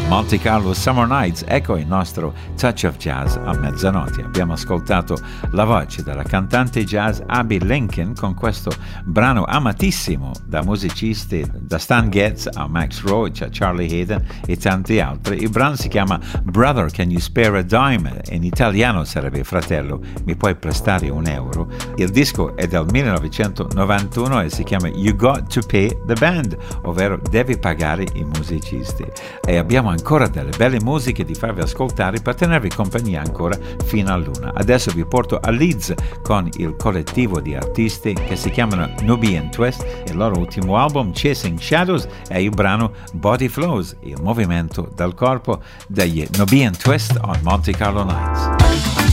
Monte Carlo Summer Nights, ecco il nostro Touch of Jazz a mezzanotte. Abbiamo ascoltato la voce della cantante jazz Abbey Lincoln con questo brano amatissimo da musicisti, da Stan Getz a Max Roach a Charlie Haden e tanti altri. Il brano si chiama Brother, Can You Spare a Dime? In italiano sarebbe Fratello, mi puoi prestare €1? Il disco è del 1991 e si chiama You Got to Pay the Band, ovvero devi pagare i musicisti. E abbiamo ancora delle belle musiche di farvi ascoltare per tenervi compagnia ancora fino all'una. Adesso vi porto a Leeds con il collettivo di artisti che si chiamano Nubian Twist. Il loro ultimo album Chasing Shadows è il brano Body Flows, il movimento del corpo degli Nubian Twist on Monte Carlo Nights.